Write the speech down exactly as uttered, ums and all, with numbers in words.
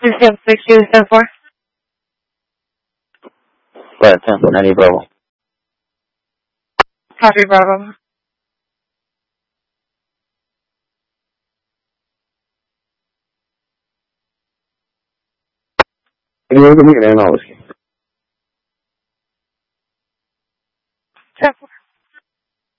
Six seven six two seven four. Flight ten for ninety Bravo. Copy, Bravo. Can you look at me and then I'll Seven four.